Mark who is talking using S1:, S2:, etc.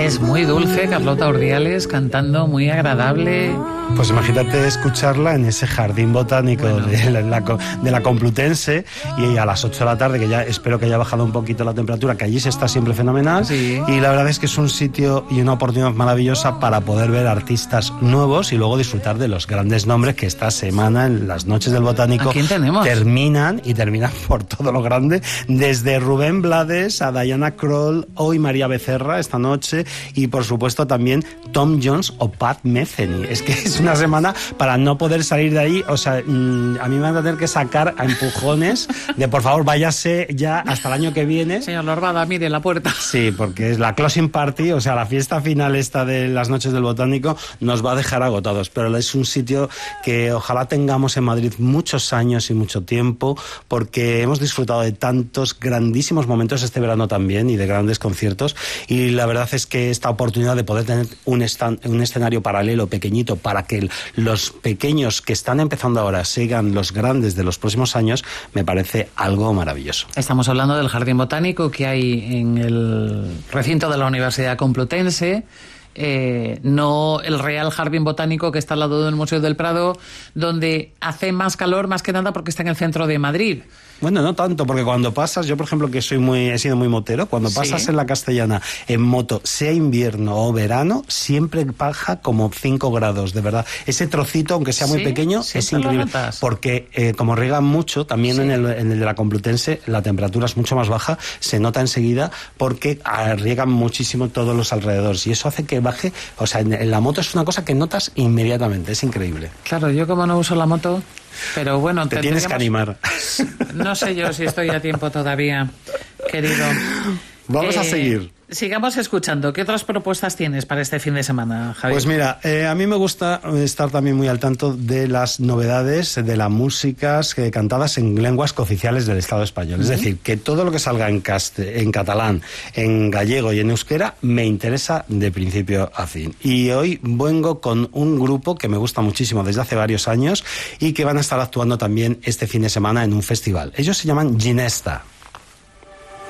S1: Es muy dulce, Carlota Urdiales cantando, muy agradable.
S2: Pues imagínate escucharla en ese jardín botánico de la Complutense, y a las 8 de la tarde, que ya espero que haya bajado un poquito la temperatura, que allí se está siempre fenomenal.
S1: Sí.
S2: Y la verdad es que es un sitio y una oportunidad maravillosa para poder ver artistas nuevos y luego disfrutar de los grandes nombres que esta semana en las noches del Botánico
S1: ¿A quién tenemos?
S2: terminan por todo lo grande, desde Rubén Blades a Diana Krall, hoy María Becerra esta noche, y por supuesto también Tom Jones o Pat Metheny. Es que es una semana para no poder salir de ahí. O sea, a mí me van a tener que sacar a empujones de por favor váyase ya hasta el año que viene.
S1: Señor Lorbada, mire la puerta.
S2: Sí, porque es la closing party, o sea, la fiesta final esta de las noches del Botánico nos va a dejar agotados, pero es un sitio que ojalá tengamos en Madrid muchos años y mucho tiempo, porque hemos disfrutado de tantos grandísimos momentos este verano también y de grandes conciertos, y la verdad es que esta oportunidad de poder tener un escenario paralelo pequeñito para que los pequeños que están empezando ahora sigan los grandes de los próximos años, me parece algo maravilloso.
S1: Estamos hablando del Jardín Botánico que hay en el recinto de la Universidad Complutense. No el Real Jardín Botánico que está al lado del Museo del Prado, donde hace más calor más que nada porque está en el centro de Madrid.
S2: Bueno, no tanto, porque cuando pasas, yo por ejemplo que he sido muy motero, cuando pasas
S1: Sí.
S2: en la Castellana en moto, sea invierno o verano, siempre baja como 5 grados, de verdad. Ese trocito, aunque sea muy
S1: Sí,
S2: pequeño,
S1: siempre
S2: es increíble.
S1: lo notas.
S2: Porque como riegan mucho, también
S1: Sí.
S2: en el de la Complutense la temperatura es mucho más baja, se nota enseguida porque riegan muchísimo todos los alrededores y eso hace que baje. O sea, en la moto es una cosa que notas inmediatamente, es increíble.
S1: Claro, yo como no uso la moto, pero bueno...
S2: Te tienes que animar.
S1: No sé yo si estoy a tiempo todavía, querido.
S2: Vamos a seguir.
S1: Sigamos escuchando. ¿Qué otras propuestas tienes para este fin de semana, Javier?
S2: Pues mira, a mí me gusta estar también muy al tanto de las novedades de las músicas cantadas en lenguas cooficiales del Estado español. Es decir, que todo lo que salga en catalán, en gallego y en euskera me interesa de principio a fin. Y hoy vengo con un grupo que me gusta muchísimo desde hace varios años y que van a estar actuando también este fin de semana en un festival. Ellos se llaman Ginesta.